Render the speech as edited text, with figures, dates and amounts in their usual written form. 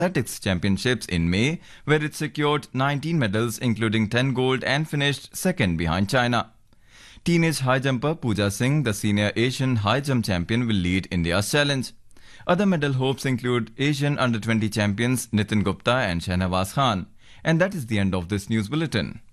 Athletics Championships in May, where it secured 19 medals, including 10 gold, and finished second behind China. Teenage high jumper Pooja Singh, the senior Asian high jump champion, will lead India's challenge. Other medal hopes include Asian under-20 champions Nitin Gupta and Shahnawaz Khan. And that is the end of this news bulletin.